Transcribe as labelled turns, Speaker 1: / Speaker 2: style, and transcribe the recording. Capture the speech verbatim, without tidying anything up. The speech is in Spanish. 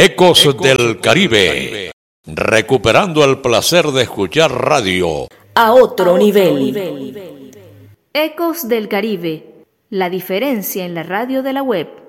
Speaker 1: Ecos, Ecos del Caribe. Caribe, recuperando el placer de escuchar radio
Speaker 2: a otro, a nivel. otro nivel.
Speaker 3: Ecos del Caribe, la diferencia en la radio de la web.